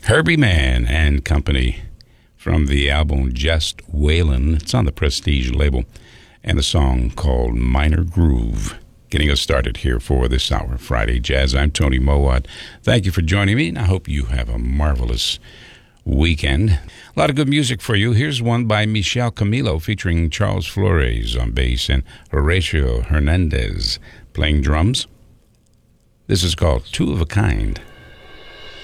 Herbie Mann and Company from the album Just Waylon. It's on the Prestige label, and a song called Minor Groove. Getting us started here for this hour, Friday Jazz. I'm Tony Mowat. Thank you for joining me, and I hope you have a marvelous weekend. A lot of good music for you. Here's one by Michel Camilo featuring Charles Flores on bass and Horatio Hernandez playing drums. This is called Two of a Kind.